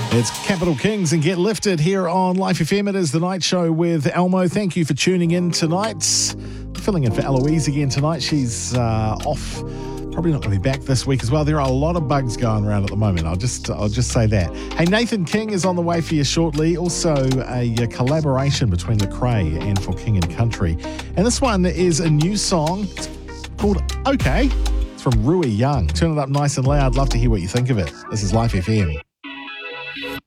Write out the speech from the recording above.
It's Capital Kings and Get Lifted here on Life FM. It is the night show with Elmo. Thank you for tuning in tonight. Filling in for Eloise again tonight. She's off. Probably not going to be back this week as well. There are a lot of bugs going around at the moment. I'll just say that. Hey, Nathan King is on the way for you shortly. Also, a collaboration between Lecrae and For King and Country. And this one is a new song. It's called Okay. It's from Rui Young. Turn it up nice and loud. Love to hear what you think of it. This is Life FM.